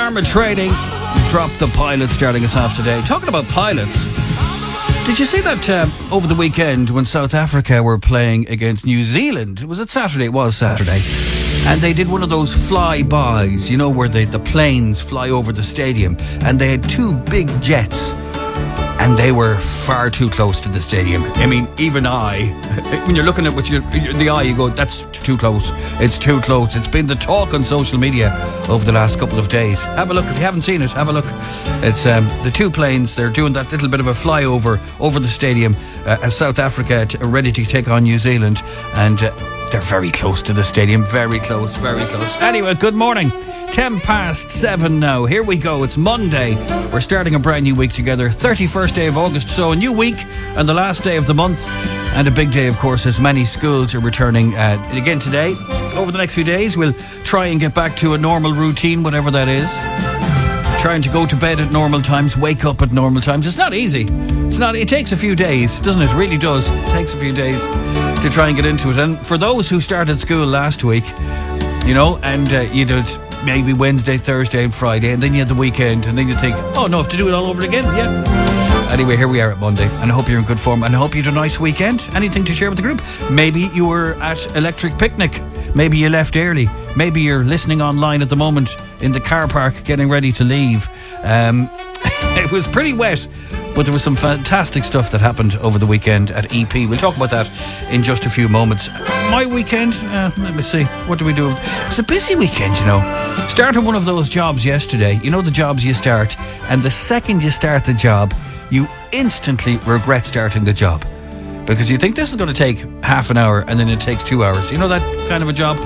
Armour Trading. Drop the Pilot starting us off today. Talking about pilots, did you see that over the weekend when South Africa were playing against New Zealand? Was it Saturday? It was Saturday. And they did one of those flybys, you know, where the planes fly over the stadium. And they had two big jets. And they were far too close to the stadium. I mean, even when you're looking at the eye, you go, that's too close. It's too close. It's been the talk on social media over the last couple of days. Have a look. If you haven't seen it, have a look. It's the two planes. They're doing that little bit of a flyover over the stadium as South Africa ready to take on New Zealand. And they're very close to the stadium. Very close, very close. Anyway, good morning. 7:10 now. Here we go. It's Monday. We're starting a brand new week together. 31st day of August. So a new week and the last day of the month. And a big day, of course, as many schools are returning again today. Over the next few days, we'll try and get back to a normal routine, whatever that is. Trying to go to bed at normal times, wake up at normal times. It's not easy. It takes a few days, doesn't it? It really does. It takes a few days to try and get into it. And for those who started school last week, you know, and you did maybe Wednesday, Thursday and Friday, and then you had the weekend, and then you think, oh no, I have to do it all over again. Yeah. Anyway, here we are at Monday, and I hope you're in good form, and I hope you had a nice weekend. Anything to share with the group? Maybe you were at Electric Picnic. Maybe you left early. Maybe you're listening online at the moment in the car park getting ready to leave. It was pretty wet, but there was some fantastic stuff that happened over the weekend at EP. We'll talk about that in just a few moments. My weekend, let me see, what do we do? It was a busy weekend, you know. Started one of those jobs yesterday. You know the jobs you start, and the second you start the job, you instantly regret starting the job. Because you think this is going to take half an hour, and then it takes 2 hours. You know that kind of a job?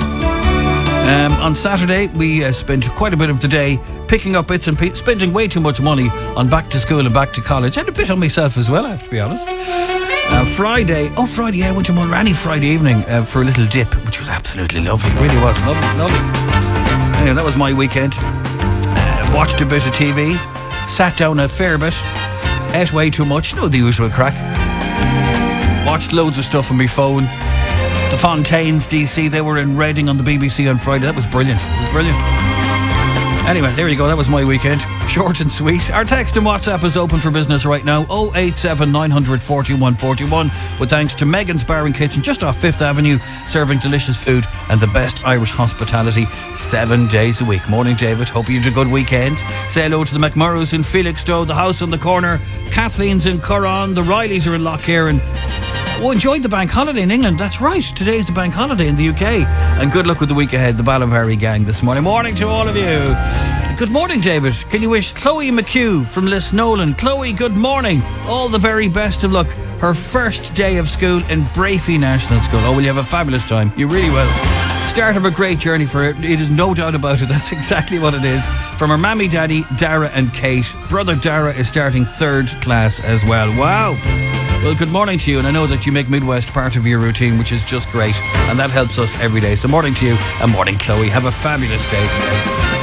On Saturday, we spent quite a bit of the day picking up bits and pieces, spending way too much money on back to school and back to college, and a bit on myself as well, I have to be honest. Friday, I went to Mulranny Friday evening for a little dip, which was absolutely lovely. It really was lovely. Anyway, that was my weekend. Watched a bit of TV, sat down a fair bit, ate way too much, you know the usual crack. Watched loads of stuff on my phone. The Fontaines DC, they were in Reading on the BBC on Friday. That was brilliant. Anyway, there you go. That was my weekend. Short and sweet. Our text and WhatsApp is open for business right now. 087 900 4141. With thanks to Megan's Bar and Kitchen just off 5th Avenue, serving delicious food and the best Irish hospitality 7 days a week. Morning, David. Hope you had a good weekend. Say hello to the McMurrows in Felixstowe, the house on the corner, Kathleen's in Curran, the Rileys are in Lough-Kieran. Oh, enjoyed the bank holiday in England. That's right. Today's the bank holiday in the UK. And good luck with the week ahead. The Ballinvarry gang this morning. Morning to all of you. Good morning, David. Can you wish Chloe McHugh from Lisnolan? Chloe, good morning. All the very best of luck. Her first day of school in Brafey National School. Oh, will you have a fabulous time? You really will. Start of a great journey for her. It is no doubt about it. That's exactly what it is. From her mammy, daddy, Dara and Kate. Brother Dara is starting 3rd class as well. Wow. Well, good morning to you, and I know that you make Midwest part of your routine, which is just great, and that helps us every day. So morning to you, and morning, Chloe. Have a fabulous day today.